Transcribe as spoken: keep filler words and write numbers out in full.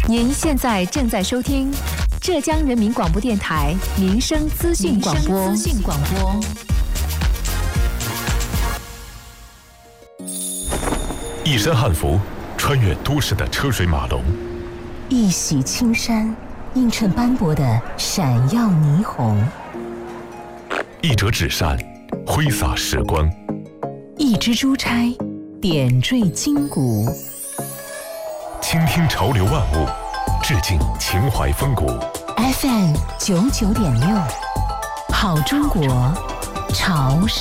您现在正在收听浙江人民广播电台民生资讯广播。资讯广播。 一身汉服，穿越都市的车水马龙； 一袭青衫，映衬斑驳的闪耀霓虹； 一折纸扇，挥洒时光； 一支珠钗，点缀筋骨。 倾听潮流万物，致敬情怀风骨。 F M 九九点六，好中国，潮